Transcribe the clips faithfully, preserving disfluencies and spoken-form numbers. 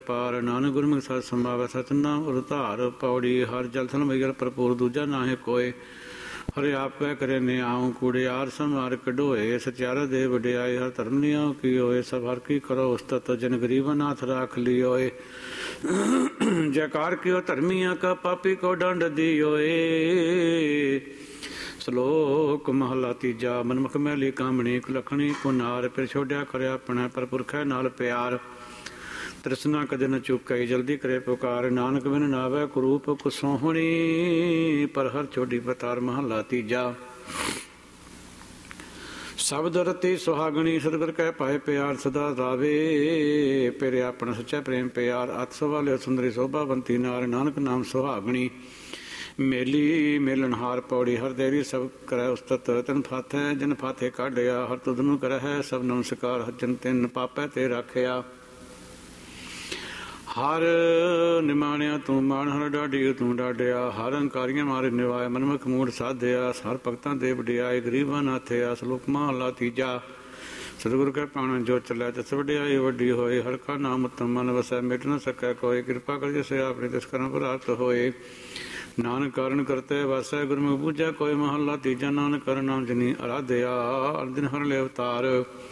ਪਾਰ ਨਾਨਕ ਗੁਰਮੁਖ ਸਤ ਸਮਾਵੈ ਸਤਨਾਮ ਉਰ ਧਾਰ ਪੌੜੀ ਹਰ ਜਲ ਥਲ ਮਈਲ ਭਰਪੂਰ ਦੂਜਾ ਨਾਹੀ ਕੋਇ ਹਰਿ ਆਪ ਕਹਿ ਕਰੇ ਨਿਆਉ ਕੂੜਿਆਰ ਸਮਾਰ ਕਢੋਏ ਸਚਿਆਰਾ ਦੇ ਵਡਿਆਈ ਹਰ ਧਰਮ ਨਿਆਉ ਕੀ ਹੋਏ ਸਭ ਹਰ ਕੀ ਕਰੋ ਉਸਤਤ ਜਨ ਗਰੀਬ ਨਾਥ ਰਾਖ ਲਿਓਏ ਜੈਕਾਰ ਕਿਓ ਧਰਮੀਆਂ ਕਾ ਪਾਪੀ ਕੋ ਡੰਡ ਦਿਓਏ ਸਲੋਕ ਮਹਲਾ ਤੀਜਾ ਮਨਮੁਖ ਮੈਲੀ ਕਾਮਣੀ ਕੁਲਖਣੀ ਕੁਨਾਰ ਫਿਰ ਛੋੜਿਆ ਕਰਿਆ ਆਪਣਾ ਪਰ ਪੁਰਖੈ ਨਾਲ ਪਿਆਰ ਤ੍ਰਿਸ਼ਨਾ ਕਦੇ ਨ ਚੁੱਕਈ ਜਲਦੀ ਕਰੇ ਪੁਕਾਰ ਨਾਨਕ ਬਿਨ ਨਾਵੈ ਕਰੂਪ ਕੁਸੋਹਣੀ ਪਰ ਹਰ ਛੋਡੀ ਪਤਾਰ ਮਹਲਾ ਤੀਜਾ ਸ਼ਬਦ ਰਤੀ ਸੁਹਾਗਣੀ ਸਤਿਗੁਰ ਕਹਿ ਪਾਏ ਪਿਆਰ ਸਦਾ ਰਾਵੇ ਪਿਰ ਆਪਣਾ ਸੱਚਾ ਪ੍ਰੇਮ ਪਿਆਰ ਅਤ ਸਵਾਲਿਓ ਸੁੰਦਰੀ ਸੋਭਾਵੰਤੀ ਨਾਰ ਨਾਨਕ ਨਾਮ ਸੁਹਾਗਣੀ ਮੇਲੀ ਮੇਲਨਹਾਰ ਪੌੜੀ ਹਰ ਦੇਰੀ ਸਭ ਕਰੈ ਉਸਤਤ ਤਨ ਫਾਥੈ ਜਨ ਫਾਥੇ ਕਾਢਿਆ ਹਰ ਤੁਧ ਨੂੰ ਕਰਹਿ ਸਭ ਨਮਸਕਾਰ ਜਨ ਤਿਨ ਪਾਪੈ ਤੇ ਰਾਖਿਆ ਹਰ ਨਿਮਾਣਿਆ ਤੂੰ ਮਾਣ ਹਰ ਡਾਢੀ ਤੂੰ ਡਾਢਿਆ ਹਰ ਅੰਕਾਰੀਆਂ ਮਾਰੇ ਨਿਵਾਏ ਮਨਮੁਖ ਮੂੜ ਸਾਧਿਆ ਹਰ ਭਗਤਾਂ ਦੇ ਵਡਿਆਏ ਗਰੀਬਾਂ ਨਾਥਿਆ ਸਲੋਕ ਮਹਲਾ ਤੀਜਾ ਸਤਿਗੁਰ ਕੈ ਪਾਣਾ ਜੋ ਚੱਲਿਆ ਤਿਸ ਵਡਿਆਈ ਵੱਡੀ ਹੋਏ ਹਰ ਕਾ ਨਾਮ ਉਤਮ ਮਨ ਵਸੈ ਮਿਟ ਨ ਸਕੈ ਕੋਈ ਕਿਰਪਾ ਕਰ ਜਿਸੇ ਆਪਣੀ ਤਿਸ ਕਰਮ ਪ੍ਰਾਪਤ ਹੋਏ ਨਾਨਕ ਕਾਰਨ ਕਰਤੇ ਵਾਸੈ ਗੁਰਮੁਖ ਪੂਜਾ ਕੋਈ ਮਹਲਾ ਤੀਜਾ ਨਾਨਕ ਕਰ ਨਾਮ ਜਨੀ ਅਰਾਧਿਆ ਅਰਦਿਨ ਹਰ ਲੈ ਅਵਤਾਰ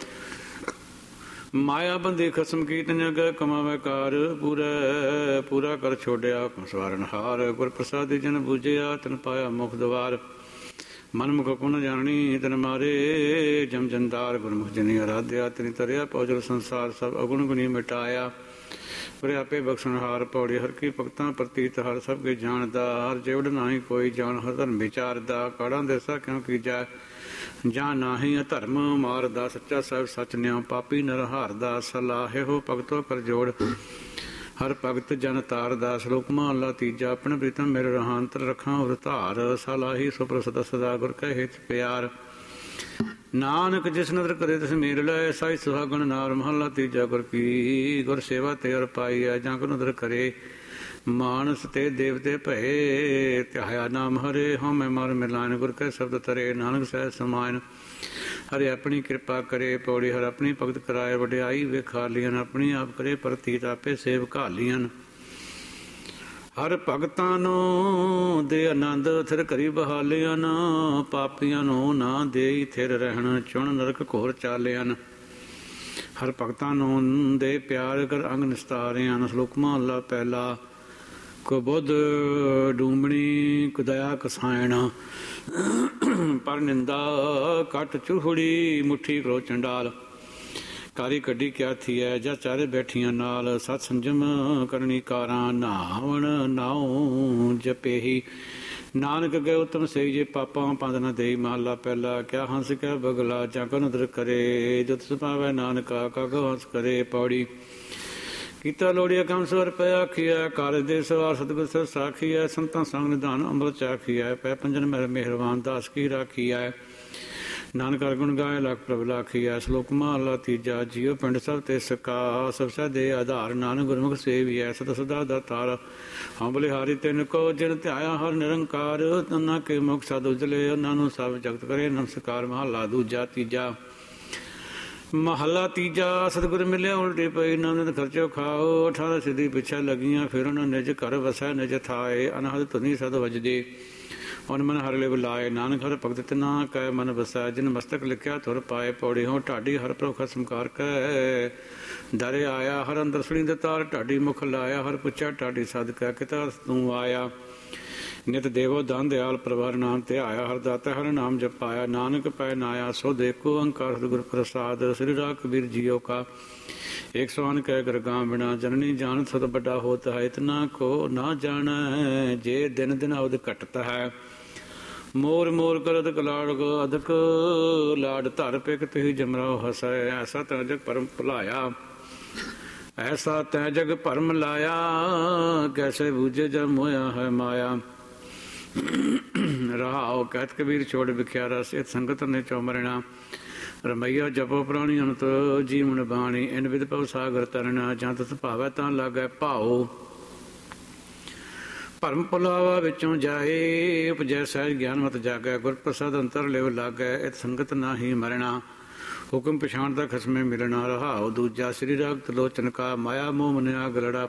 ਮਾਇਆ ਬੰਦੇ ਖਸਮ ਕੀਤ ਜਗ ਕਮਾਵੇ ਕਾਰ ਪੂਰਾ ਪੂਰਾ ਕਰ ਛੋੜਿਆ ਸਵਾਰਨ ਹਾਰ ਗੁਰ ਪ੍ਰਸਾਦਿ ਜਨ ਬੂਝਿਆ ਤਨ ਪਾਇਆ ਮੁਖ ਦਵਾਰ ਮਨਮੁਖ ਪੁਨ ਜਾਣੀ ਤਨ ਮਾਰੇ ਜਮ ਜੰਦਾਰ ਗੁਰਮੁਖ ਜਨੀ ਅਰਾਧਿਆ ਤਨੀ ਤਰਿਆ ਪੌਜਲ ਸੰਸਾਰ ਸਭ ਅਗੁਣ ਗੁਣੀ ਮਿਟਾਇਆ ਪਰ ਆਪੇ ਬਖਸ਼ਣਹਾਰ ਪੌੜੀ ਹਰ ਕੀ ਭਗਤਾਂ ਪ੍ਰਤੀਤ ਹਰ ਸਭ ਕੇ ਜਾਣਦਾ ਹਰ ਜੇਵੜ ਨਾਹੀ ਕੋਈ ਜਾਣ ਹਰ ਧਰਮ ਵਿਚਾਰਦਾ ਕਾੜਾਂ ਦੇਸਾ ਕਿਉਂ ਕੀਜੈ ਜਾਂ ਨਾਹੀ ਅਧਰਮ ਮਾਰਦਾ ਸੱਚਾ ਸਾਹਿਬ ਸੱਚ ਨਿਆ ਪਾਪੀ ਨਰ ਹਾਰਦਾ ਸਲਾਹੇ ਹੋ ਭਗਤੋ ਕਰ ਜੋੜ ਹਰ ਭਗਤ ਜਨ ਤਾਰਦਾ ਸਲੋਕ ਮਹਲਾ ਤੀਜਾ ਆਪਣੇ ਪ੍ਰੀਤਮ ਮੇਰੇ ਰਹਾਂਤਰ ਰੱਖਾਂ ਉਰ ਧਾਰ ਸਲਾਹੀ ਸੁਪ੍ਰਸਦ ਸਦਾ ਗੁਰ ਕੈ ਹਿਤ ਪਿਆਰ ਨਾਨਕ ਜਿਸ ਨਦਰ ਕਰੇ ਤਿਸ ਮੇਰ ਲੈ ਸਾਈ ਸੁਹਾਗਣ ਨਾਰ ਮਹਲਾ ਤੀਜਾ ਗੁਰ ਕੀ ਗੁਰ ਸੇਵਾ ਤੇ ਅਰ ਪਾਈ ਹੈ ਜਾਂ ਕੋ ਨਦਰ ਕਰੇ ਮਾਨਸ ਤੇ ਦੇਵਤੇ ਭਏ ਧਿਆਇਆ ਨਾਮ ਹਰੇ ਹਉਮੈ ਮਰ ਮਿਲਾਨ ਗੁਰ ਕੈ ਸ਼ਬਦ ਤਰੇ ਨਾਨਕ ਸਹਿ ਸਮਾਨ ਹਰੇ ਆਪਣੀ ਕਿਰਪਾ ਕਰੇ ਪੌੜੀ ਹਰ ਆਪਣੀ ਭਗਤ ਕਰਾਏ ਵਡਿਆਈ ਵੇਖਾ ਲੀਨ ਆਪਣੀ ਆਪ ਕਰੇ ਪ੍ਰਤੀਤ ਆਪੇ ਸੇਵ ਘਾਲੀਆਂ ਹਰ ਭਗਤਾਂ ਨੂੰ ਦੇ ਆਨੰਦ ਥਿਰ ਕਰੀ ਬਹਾਲਿਆਂ ਪਾਪੀਆਂ ਨੂੰ ਨਾ ਦੇਈ ਥਿਰ ਰਹਿਣ ਚੁਣ ਨਰਕ ਘੋਰ ਚਾਲਿਆਂ ਹਰ ਭਗਤਾਂ ਨੂੰ ਦੇ ਪਿਆਰ ਕਰ ਅੰਗ ਨਿਸਤਾਰਿਆਂ ਸਲੋਕ ਮਹਲਾ ਪਹਿਲਾ ਕੋ ਬੁੱਧ ਡੂਮਣੀ ਕੁਦਇਆ ਕਸਾਇਣ ਪਰ ਨਿੰਦਾ ਕੱਟ ਚੂਹੜੀ ਮੁੱਠੀ ਕਰੋ ਚੰਡਾਲ ਕਾਰੀ ਕੱਢੀ ਕਿਆ ਥੀ ਹੈ ਜਾਂ ਚਾਰੇ ਬੈਠੀਆਂ ਨਾਲ ਸਤ ਸੰਜਮ ਕਰਨੀ ਕਾਰਾਂ ਨਾਵਣ ਨਾਉ ਜਪੇਹੀ ਨਾਨਕ ਗਏ ਉਤਮ ਸਹੀ ਜੇ ਪਾਪਾਂ ਪੰਦ ਨ ਦੇਈ ਮਹਲਾ ਪਹਿਲਾ ਕਿਆ ਹੰਸ ਕਹਿ ਬਗਲਾ ਜਾਂ ਕੋ ਨਦਰ ਕਰੇ ਜੋ ਤਿਸ ਪਾਵੈ ਨਾਨਕਾ ਕਾਗੋ ਹੰਸ ਕਰੇ ਪੌੜੀ ਕੀਤਾ ਲੋੜੀਆ ਕੰਮ ਸਵਰ ਪੈ ਆਖੀਐ ਕਾਰਜ ਦੇ ਸਵਾਰ ਸਤਿਗੁਰ ਸਰ ਸਾਖੀਐ ਸੰਤਾਂ ਸੰਗ ਨਿਧਾਨ ਅੰਮ੍ਰਿਤ ਚਾਖੀਐ ਪੈ ਪੰਜਨ ਮੇਰੇ ਮਿਹਰਬਾਨ ਦਾਸ ਕੀ ਰਾਖੀਐ ਨਾਨਕ ਗੁਣ ਗਾਏ ਲੱਖ ਪ੍ਰਭ ਲਾਖੀਐ ਸਲੋਕ ਮਹਲਾ ਤੀਜਾ ਜੀਉ ਪਿੰਡ ਸਭ ਤੇ ਸਕਾ ਸਭ ਸੈ ਦੇ ਆਧਾਰ ਨਾਨਕ ਗੁਰਮੁਖ ਸੇਵੀਐ ਸਦਾ ਸਦਾ ਦਾਤਾਰ ਹਾਂ ਬਲਿਹਾਰੀ ਤਿਨ ਕੋ ਜਿਨ ਧਿਆਇਆ ਹਰ ਨਿਰੰਕਾਰ ਤਨਾ ਕੇ ਮੁਖ ਸਦ ਉਜਲੇ ਉਹਨਾਂ ਨੂੰ ਸਭ ਜਗਤ ਕਰੇ ਨਮਸਕਾਰ ਮਹਲਾ ਦੂਜਾ ਤੀਜਾ ਮਹਲਾ ਤੀਜਾ ਸਤਿਗੁਰ ਮਿਲਿਆ ਉਲਟੀ ਪਈ ਨਾਨਕ ਖਰਚੋ ਖਾਓ ਅਠਾਰਾਂ ਸਿੱਧੀ ਪਿੱਛੇ ਲੱਗੀਆਂ ਫਿਰ ਉਹਨਾਂ ਨਿਜ ਘਰ ਵਸੈ ਨਿਜ ਥਾਏ ਅਨਹਦ ਧੁਨੀ ਸਦ ਵਜਦੇ ਹੁਣ ਮਨ ਹਰ ਲੈ ਬੁਲਾਏ ਨਾਨਕ ਹਰ ਭਗਤ ਤਿਨਾ ਕੈ ਮਨ ਵਸੈ ਜਿਨ ਮਸਤਕ ਲਿਖਿਆ ਤੁਰ ਪਾਏ ਪੌੜੀ ਹੋ ਢਾਡੀ ਹਰ ਪ੍ਰਭ ਖਸਮਕਾਰ ਕੈ ਡਰੇ ਆਇਆ ਹਰ ਅੰਦਰ ਸੁਣੀ ਦੇ ਤਾਰ ਢਾਡੀ ਮੁਖ ਲਾਇਆ ਹਰ ਪੁੱਛਿਆ ਢਾਡੀ ਸਦ ਕੈ ਕਿਤਾ ਤੂੰ ਆਇਆ ਨਿਤ ਦੇਵੋ ਦਾਨ ਦਿਆਲ ਪ੍ਰਵਾਰ ਨਾਮ ਤੇ ਆਇਆ ਹਰ ਦਾਤਾ ਹਰ ਨਾਮ ਜਪਾਇਆ ਨਾਨਕ ਪੈ ਨਾਇਆ ਸੋ ਦੇਖੋ ਅੰਕਾਰ ਸਤਿਗੁਰ ਪ੍ਰਸਾਦ ਸ੍ਰੀ ਰਾਗ ਕਬੀਰ ਜੀਓ ਕਾ ਇੱਕ ਸਵਾਨ ਕਹਿ ਗਰਗਾਂ ਬਿਨਾ ਜਨਨੀ ਜਾਣ ਸਦ ਵੱਡਾ ਹੋਤਾ ਹੈ ਇਤਨਾ ਕੋ ਨਾ ਜਾਣੈ ਜੇ ਦਿਨ ਦਿਨ ਅਵਧ ਘਟਤ ਹੈ ਮੋਰ ਮੋਰ ਕਰਤ ਕਲਾੜ ਕੋ ਅਧਕ ਲਾਡ ਧਰ ਪਿਕ ਤੁਹੀ ਜਮਰਾਓ ਹਸੈ ਐਸਾ ਤੈ ਜਗ ਪਰਮ ਭੁਲਾਇਆ ਐਸਾ ਤੈ ਜਗ ਭਰਮ ਲਾਇਆ ਕੈਸੇ ਬੂਝੇ ਜਬ ਮੋਇਆ ਹੈ ਮਾਇਆ ਰਹਾਓ ਕਹਿਤ ਕਬੀਰ ਛੋੜ ਵਿਖਿਆਰਾ ਸਿਤ ਸੰਗਤ ਨੇ ਚੋ ਮਰਣਾ ਰਮਈਆ ਜਪੋ ਪ੍ਰਾਣੀ ਅਨਤ ਜੀਵਨ ਬਾਣੀ ਇਨ ਵਿਦ ਭਵ ਸਾਗਰ ਤਰਨਾ ਜਾਂ ਤਸ ਭਾਵੈ ਤਾਂ ਲਾਗੈ ਭਾਓ ਭਰਮ ਭੁਲਾਵਾ ਵਿੱਚੋਂ ਜਾਏ ਉਪਜੈ ਸਹਿਜ ਗਿਆਨ ਮਤ ਜਾਗੈ ਗੁਰ ਪ੍ਰਸਾਦ ਅੰਤਰ ਲਿਵ ਲਾਗੈ ਇਤ ਸੰਗਤ ਨਾਹੀ ਮਰਣਾ ਹੁਕਮ ਪਛਾਣਦਾ ਖਸਮੇ ਮਿਲਣਾ ਰਹਾਉ। ਦੂਜਾ ਸ੍ਰੀ ਰਗਤ ਲੋਚਨ ਕਾ ਮਾਇਆ ਮੋਹ ਮਨਿਆ ਗਲੜਾ